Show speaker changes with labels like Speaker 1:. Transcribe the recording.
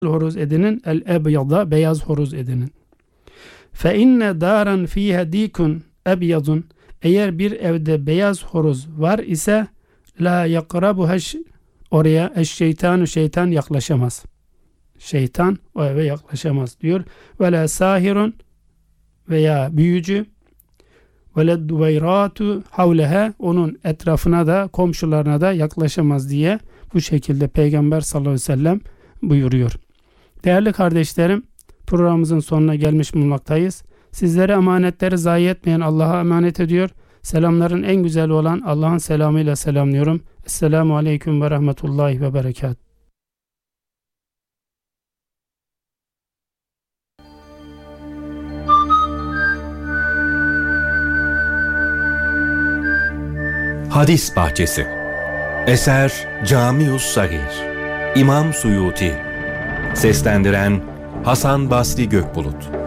Speaker 1: horoz edinin, el ebyada beyaz horoz edinin. Fe inne daran fiha dikun ebyadun, eğer bir evde beyaz horoz var ise la yakrabuha, oraya eşşeytanu, şeytan yaklaşamaz. Şeytan o eve yaklaşamaz diyor. Ve la sahirun, veya büyücü, ve la duvayratu havleha, onun etrafına da komşularına da yaklaşamaz diye bu şekilde Peygamber sallallahu aleyhi ve sellem buyuruyor. Değerli kardeşlerim, programımızın sonuna gelmiş bulunmaktayız. Sizlere emanetleri zayi etmeyen Allah'a emanet ediyor. Selamların en güzeli olan Allah'ın selamıyla selamlıyorum. Esselamu aleyküm ve rahmetullahi ve berekat.
Speaker 2: Hadis Bahçesi. Eser Camius Sagir. İmam Suyuti. Seslendiren Hasan Basri Gökbulut.